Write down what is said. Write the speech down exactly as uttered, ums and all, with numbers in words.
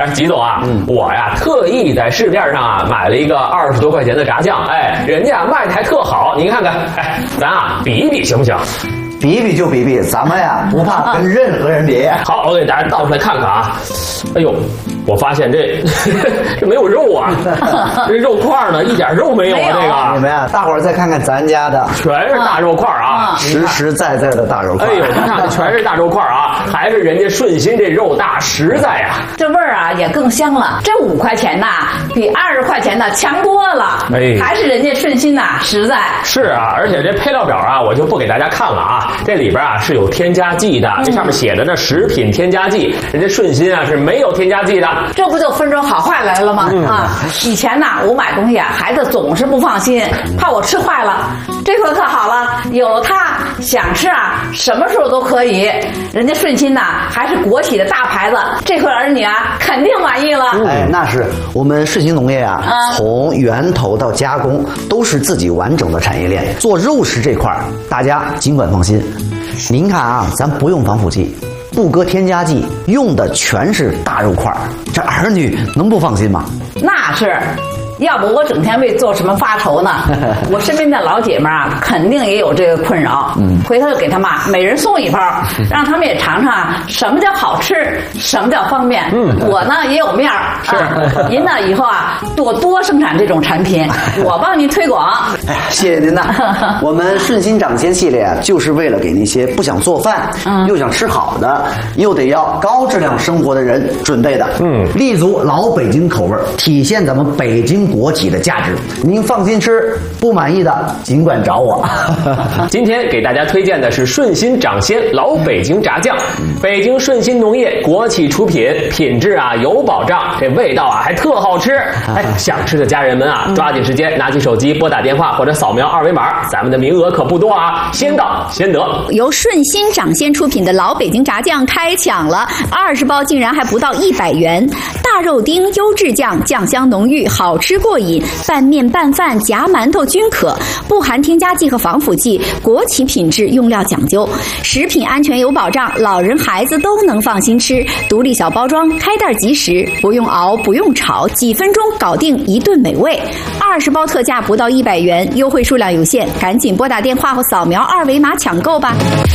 哎，吉总啊，嗯、我呀特意在市面上啊买了一个二十多块钱的炸酱，哎，人家卖的还特好，您看看，哎，咱啊比一比行不行？ 比比就比比，咱们呀不怕跟任何人比。 好，我给大家倒出来看看啊。哎呦，我发现这这没有肉啊，这肉块呢一点肉没有啊。这个你们呀，大伙儿再看看咱家的， 全是大肉块啊， 实实在在的大肉块。 哎呦，你看全是大肉块啊，还是人家顺心这肉大实在啊， 这味儿啊也更香了。这五块钱呐，比二十块钱的强多了。哎，还是人家顺心呐实在。 是啊，而且这配料表啊，我就不给大家看了啊。这里边啊是有添加剂的，这上面写的呢食品添加剂，人家顺心啊是没有添加剂的。 这不就分出好坏来了吗？嗯、啊，以前呢我买东西啊，孩子总是不放心，怕我吃坏了。这回可好了，有了它，想吃啊，什么时候都可以。人家顺心呐还是国企的大牌子，这回儿女啊肯定满意了。 哎，那是我们顺心农业啊，嗯、从源头到加工都是自己完整的产业链。做肉食这块，大家尽管放心。您看啊，咱不用防腐剂，不搁添加剂，用的全是大肉块，这儿女能不放心吗？ 那是。要不我整天为做什么发愁呢？我身边的老姐们啊，肯定也有这个困扰。嗯，回头就给他们每人送一包，让他们也尝尝什么叫好吃，什么叫方便。嗯，我呢也有面儿。是，啊、您呢以后啊多多生产这种产品，我帮您推广。 哎呀，谢谢您呐！我们顺心掌鲜系列啊，就是为了给那些不想做饭、嗯、又想吃好的，又得要高质量生活的人准备的。嗯，立足老北京口味，体现咱们北京国企的价值，您放心吃，不满意的尽管找我。 今天给大家推荐的是顺心掌鲜老北京炸酱，北京顺心农业国企出品，品质啊有保障，这味道啊还特好吃。哎，想吃的家人们啊，抓紧时间拿起手机拨打电话或者扫描二维码，咱们的名额可不多啊，先到先得。 由顺心掌鲜出品的老北京炸酱开抢了，二十包竟然还不到一百元，大肉丁优质酱，酱香浓郁，好吃过瘾，拌面拌饭夹馒头均可，不含添加剂和防腐剂，国企品质，用料讲究，食品安全有保障，老人孩子都能放心吃。独立小包装，开袋即食，不用熬不用炒，几分钟搞定一顿美味。二十包特价不到一百元，优惠数量有限，赶紧拨打电话或扫描二维码抢购吧。